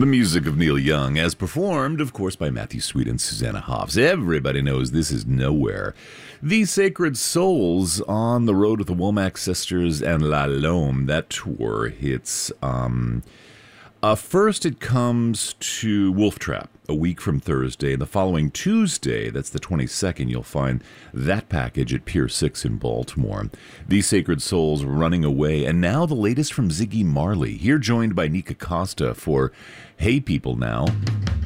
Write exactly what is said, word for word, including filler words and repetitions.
The music of Neil Young, as performed, of course, by Matthew Sweet and Susanna Hoffs. Everybody knows this is Nowhere. The Sacred Souls on the road with the Womack Sisters and La Lome. That tour hits... Um, uh, first, it comes to Wolf Trap a week from Thursday. And the following Tuesday, that's the twenty-second, you'll find that package at Pier six in Baltimore. The Sacred Souls running away. And now the latest from Ziggy Marley. Here joined by Nika Costa for Hey People Now.